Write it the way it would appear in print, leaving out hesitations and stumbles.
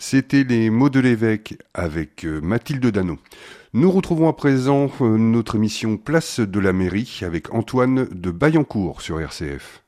C'était les mots de l'évêque avec Mathilde Dano. Nous retrouvons à présent notre émission Place de la Mairie avec Antoine de Bayancourt sur RCF.